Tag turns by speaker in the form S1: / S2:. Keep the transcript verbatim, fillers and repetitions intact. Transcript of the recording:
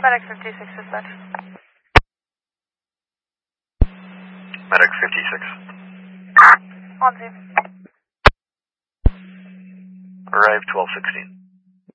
S1: Medic fifty-six dispatch.
S2: Medic fifty-six.
S1: On scene.
S2: Arrive twelve sixteen.